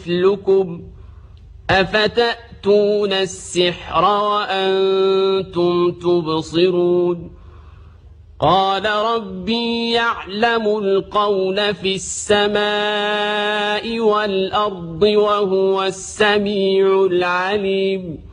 مثلكم أفتأتون السحر وأنتم تبصرون قال ربي يعلم القول في السماء والأرض وهو السميع العليم